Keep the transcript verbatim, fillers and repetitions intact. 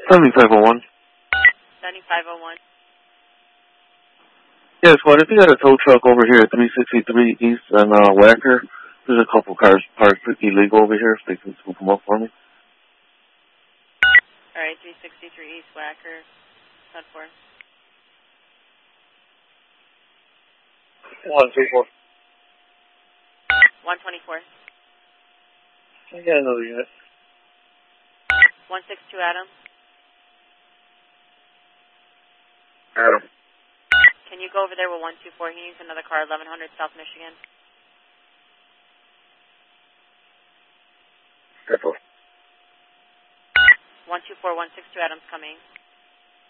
seventy-five oh one. seventy-five oh one. Yes, what if you got a tow truck over here at three sixty-three East and uh, Wacker? There's a couple cars parked illegal over here, if they can scoop them up for me. Alright, three sixty-three East Wacker. ten four. one twenty-four. one twenty-four. I got another unit. one six two Adam. Adam. Can you go over there with one two four? He needs another car, eleven hundred South Michigan. Careful. one two four, one six two Adam's coming.